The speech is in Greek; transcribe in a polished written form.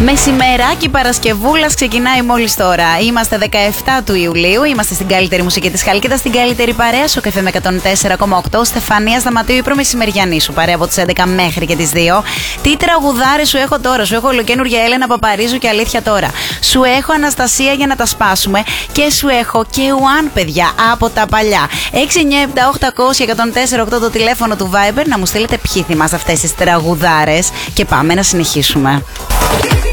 Μεσημεράκι Παρασκευούλας ξεκινάει μόλις τώρα. Είμαστε 17 του Ιουλίου, είμαστε στην καλύτερη μουσική της Χαλκίδας, στην καλύτερη παρέα σου FM 104,8. Στεφανία Σταματίου, η προμεσημεριανή σου παρέα από τις 11 μέχρι και τις 2. Τι τραγουδάρες σου έχω τώρα? Σου έχω ολοκαίνουργια Έλενα Παπαρίζου και Αλήθεια Τώρα. Σου έχω Αναστασία για να τα σπάσουμε και σου έχω και Ουάν, παιδιά, από τα παλιά. 697-800-1048 το τηλέφωνο του Viber να μου στείλετε ποιοι θυμάστε αυτές τις τραγουδάρες και πάμε να συνεχίσουμε.